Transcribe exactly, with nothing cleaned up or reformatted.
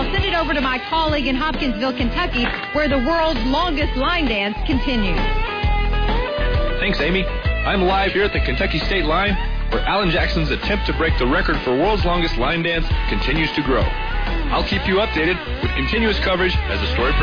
I'll send it over to my colleague in Hopkinsville, Kentucky, where the world's longest line dance continues. Thanks, Amy. I'm live here at the Kentucky State Line, where Alan Jackson's attempt to break the record for world's longest line dance continues to grow. I'll keep you updated with continuous coverage as the story progresses.